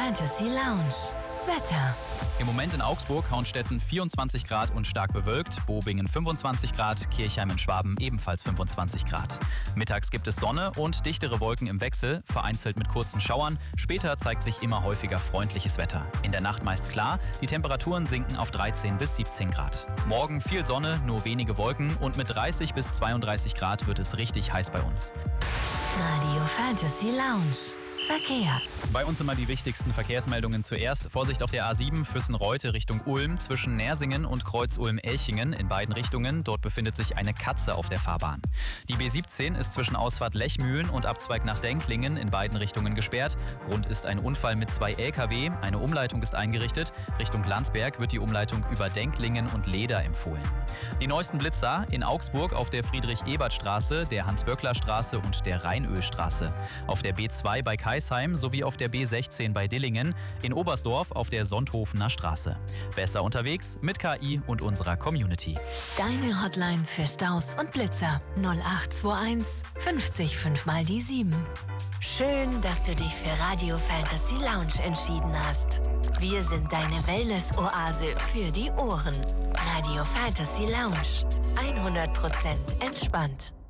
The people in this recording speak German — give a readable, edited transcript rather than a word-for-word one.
Fantasy Lounge. Wetter. Im Moment in Augsburg, Hauenstetten 24 Grad und stark bewölkt, Bobingen 25 Grad, Kirchheim in Schwaben ebenfalls 25 Grad. Mittags gibt es Sonne und dichtere Wolken im Wechsel, vereinzelt mit kurzen Schauern. Später zeigt sich immer häufiger freundliches Wetter. In der Nacht meist klar, die Temperaturen sinken auf 13 bis 17 Grad. Morgen viel Sonne, nur wenige Wolken und mit 30 bis 32 Grad wird es richtig heiß bei uns. Radio Fantasy Lounge. Verkehr. Bei uns immer die wichtigsten Verkehrsmeldungen zuerst. Vorsicht auf der A7 Füssen-Reute Richtung Ulm zwischen Nersingen und Kreuz Ulm-Elchingen in beiden Richtungen. Dort befindet sich eine Katze auf der Fahrbahn. Die B17 ist zwischen Ausfahrt Lechmühlen und Abzweig nach Denklingen in beiden Richtungen gesperrt. Grund ist ein Unfall mit 2 LKW. Eine Umleitung ist eingerichtet. Richtung Landsberg wird die Umleitung über Denklingen und Leder empfohlen. Die neuesten Blitzer in Augsburg auf der Friedrich-Ebert-Straße, der Hans-Böckler-Straße und der Rheinölstraße. Auf der B2 bei Kaisheim sowie auf der B16 bei Dillingen, in Oberstdorf auf der Sonthofener Straße. Besser unterwegs mit KI und unserer Community. Deine Hotline für Staus und Blitzer 0821 50 5 mal die 7. Schön, dass du dich für Radio Fantasy Lounge entschieden hast. Wir sind deine Wellness-Oase für die Ohren. Radio Fantasy Lounge. 100% entspannt.